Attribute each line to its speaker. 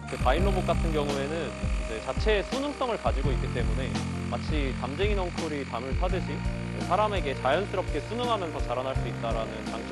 Speaker 1: 그 바인 로봇 같은 경우에는 이제 자체의 수능성을 가지고 있기 때문에 마치 담쟁이 넝쿨이 담을 타듯이 사람에게 자연스럽게 순응하면서 자라날 수 있다라는 장점.